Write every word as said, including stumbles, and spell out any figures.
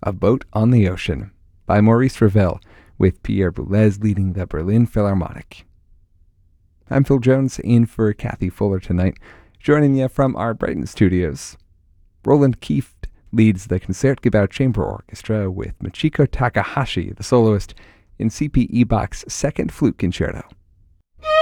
A Boat on the Ocean by Maurice Ravel, with Pierre Boulez leading the Berlin Philharmonic. I'm Phil Jones, in for Kathy Fuller tonight, joining you from our Brighton studios. Roland Kieft leads the Concertgebouw Chamber Orchestra with Michiko Takahashi, the soloist, in C P Ebach's Second Flute Concerto.